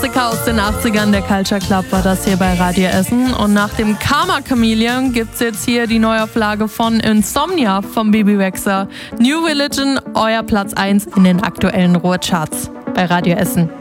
Klassiker aus den 80ern, der Culture Club war das hier bei Radio Essen. Und nach dem Karma Chameleon gibt's jetzt hier die Neuauflage von Insomnia vom Baby Rexha. New Religion, euer Platz 1 in den aktuellen Ruhrcharts bei Radio Essen.